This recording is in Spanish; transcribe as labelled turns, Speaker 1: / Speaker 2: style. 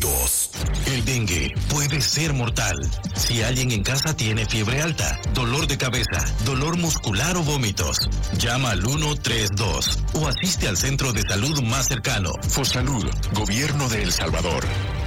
Speaker 1: vómitos.
Speaker 2: El dengue puede ser mortal. Si alguien en casa tiene fiebre alta, dolor de cabeza, dolor muscular o vómitos, llama al 132 o asiste al centro de salud más cercano.
Speaker 1: Fosalud, Gobierno de El Salvador.